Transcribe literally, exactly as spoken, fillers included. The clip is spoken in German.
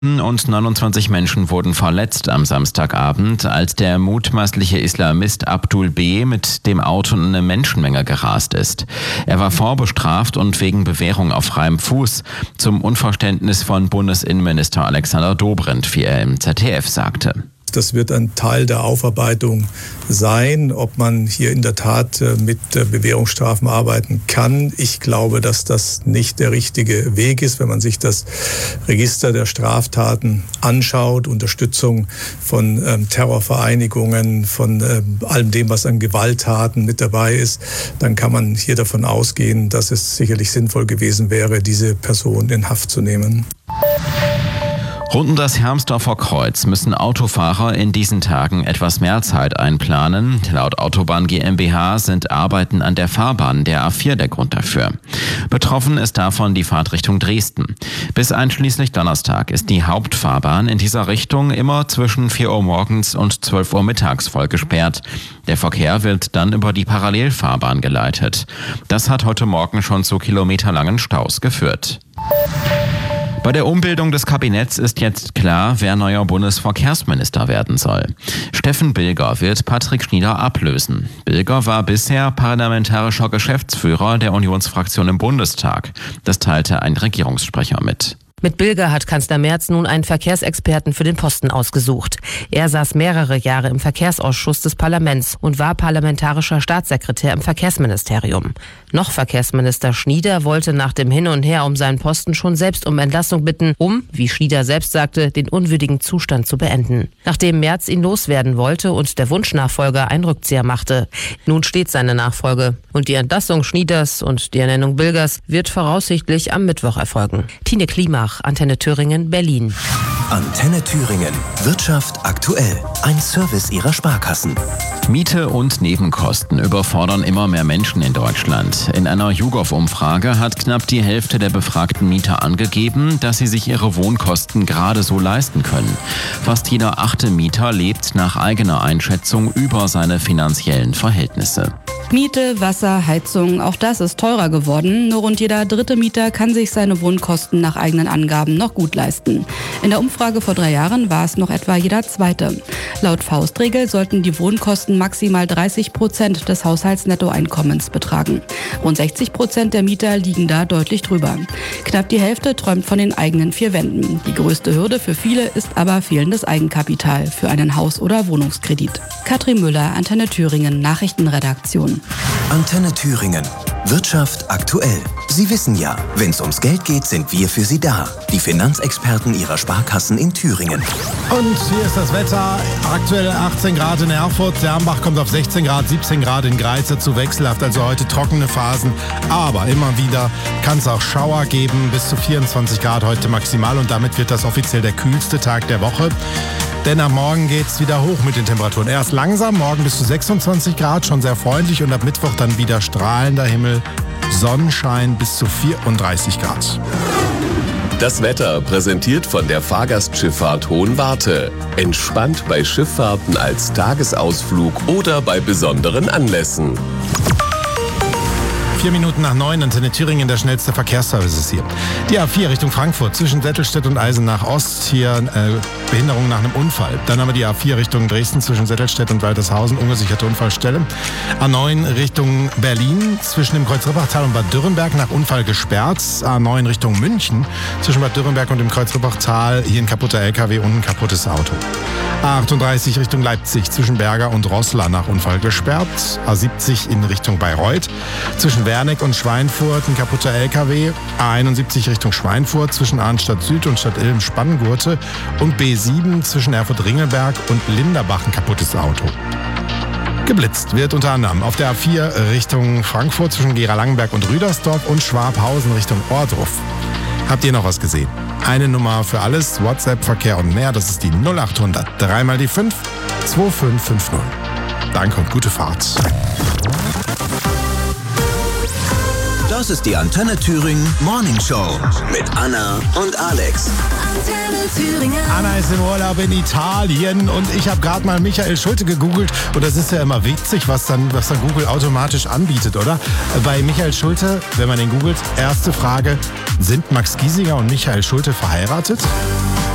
Und neunundzwanzig Menschen wurden verletzt am Samstagabend, als der mutmaßliche Islamist Abdul B. mit dem Auto in eine Menschenmenge gerast ist. Er war vorbestraft und wegen Bewährung auf freiem Fuß, zum Unverständnis von Bundesinnenminister Alexander Dobrindt, wie er im Z D F sagte. Das wird ein Teil der Aufarbeitung sein, ob man hier in der Tat mit Bewährungsstrafen arbeiten kann. Ich glaube, dass das nicht der richtige Weg ist, wenn man sich das Register der Straftaten anschaut, Unterstützung von ähm, Terrorvereinigungen, von ähm, allem dem, was an Gewalttaten mit dabei ist, dann kann man hier davon ausgehen, dass es sicherlich sinnvoll gewesen wäre, diese Person in Haft zu nehmen. Rund um das Hermsdorfer Kreuz müssen Autofahrer in diesen Tagen etwas mehr Zeit einplanen. Laut Autobahn GmbH sind Arbeiten an der Fahrbahn der A vier der Grund dafür. Betroffen ist davon die Fahrtrichtung Dresden. Bis einschließlich Donnerstag ist die Hauptfahrbahn in dieser Richtung immer zwischen vier Uhr morgens und zwölf Uhr mittags voll gesperrt. Der Verkehr wird dann über die Parallelfahrbahn geleitet. Das hat heute Morgen schon zu kilometerlangen Staus geführt. Bei der Umbildung des Kabinetts ist jetzt klar, wer neuer Bundesverkehrsminister werden soll. Steffen Bilger wird Patrick Schnieder ablösen. Bilger war bisher parlamentarischer Geschäftsführer der Unionsfraktion im Bundestag. Das teilte ein Regierungssprecher mit. Mit Bilger hat Kanzler Merz nun einen Verkehrsexperten für den Posten ausgesucht. Er saß mehrere Jahre im Verkehrsausschuss des Parlaments und war parlamentarischer Staatssekretär im Verkehrsministerium. Noch Verkehrsminister Schnieder wollte nach dem Hin und Her um seinen Posten schon selbst um Entlassung bitten, um, wie Schnieder selbst sagte, den unwürdigen Zustand zu beenden. Nachdem Merz ihn loswerden wollte und der Wunschnachfolger einen Rückzieher machte. Nun steht seine Nachfolge. Und die Entlassung Schnieders und die Ernennung Bilgers wird voraussichtlich am Mittwoch erfolgen. Tine Klimach, Antenne Thüringen, Berlin. Antenne Thüringen. Wirtschaft aktuell. Ein Service Ihrer Sparkassen. Miete und Nebenkosten überfordern immer mehr Menschen in Deutschland. In einer YouGov-Umfrage hat knapp die Hälfte der befragten Mieter angegeben, dass sie sich ihre Wohnkosten gerade so leisten können. Fast jeder achte Mieter lebt nach eigener Einschätzung über seine finanziellen Verhältnisse. Miete, Wasser, Heizung, auch das ist teurer geworden. Nur rund jeder dritte Mieter kann sich seine Wohnkosten nach eigenen Angaben noch gut leisten. In der Umfrage vor drei Jahren war es noch etwa jeder zweite. Laut Faustregel sollten die Wohnkosten maximal dreißig Prozent des Haushaltsnettoeinkommens betragen. Rund sechzig Prozent der Mieter liegen da deutlich drüber. Knapp die Hälfte träumt von den eigenen vier Wänden. Die größte Hürde für viele ist aber fehlendes Eigenkapital für einen Haus- oder Wohnungskredit. Katrin Müller, Antenne Thüringen, Nachrichtenredaktion. Antenne Thüringen. Wirtschaft aktuell. Sie wissen ja, wenn es ums Geld geht, sind wir für Sie da. Die Finanzexperten Ihrer Sparkassen in Thüringen. Und hier ist das Wetter. Aktuell achtzehn Grad in Erfurt. Dernbach kommt auf sechzehn Grad, siebzehn Grad in Greiz. Dazu wechselhaft, also heute trockene Phasen. Aber immer wieder kann es auch Schauer geben. Bis zu vierundzwanzig Grad heute maximal. Und damit wird das offiziell der kühlste Tag der Woche. Denn ab morgen geht es wieder hoch mit den Temperaturen. Erst langsam, morgen bis zu sechsundzwanzig Grad, schon sehr freundlich. Und ab Mittwoch dann wieder strahlender Himmel, Sonnenschein bis zu vierunddreißig Grad. Das Wetter präsentiert von der Fahrgastschifffahrt Hohenwarte. Entspannt bei Schifffahrten als Tagesausflug oder bei besonderen Anlässen. Vier Minuten nach neun, Antenne Thüringen, der schnellste Verkehrsservice ist hier. Die A vier Richtung Frankfurt, zwischen Settelstedt und Eisenach Ost, hier äh, Behinderung nach einem Unfall. Dann haben wir die A vier Richtung Dresden, zwischen Settelstedt und Waltershausen, ungesicherte Unfallstelle. A neun Richtung Berlin, zwischen dem Kreuz-Rippachtal und Bad Dürrenberg, nach Unfall gesperrt. A neun Richtung München, zwischen Bad Dürrenberg und dem Kreuz-Rippachtal, hier ein kaputter L K W und ein kaputtes Auto. A achtunddreißig Richtung Leipzig, zwischen Berger und Roßla, nach Unfall gesperrt. A siebzig in Richtung Bayreuth, zwischen Werneck und Schweinfurt ein kaputter L K W, A einundsiebzig Richtung Schweinfurt zwischen Arnstadt Süd und Stadt Ilm Spanngurte und B sieben zwischen Erfurt-Ringelberg und Linderbach ein kaputtes Auto. Geblitzt wird unter anderem auf der A vier Richtung Frankfurt zwischen Gera-Langenberg und Rüdersdorf und Schwabhausen Richtung Ohrdruf. Habt ihr noch was gesehen? Eine Nummer für alles, WhatsApp, Verkehr und mehr, das ist die null achthundert, dreimal die fünf, zwei fünf fünf null. Danke und gute Fahrt. Das ist die Antenne Thüringen Morning Show mit Anna und Alex. Antenne Thüringen. Anna ist im Urlaub in Italien und ich habe gerade mal Michael Schulte gegoogelt und das ist ja immer witzig, was dann, was dann Google automatisch anbietet, oder? Bei Michael Schulte, wenn man den googelt, erste Frage, sind Max Giesinger und Michael Schulte verheiratet?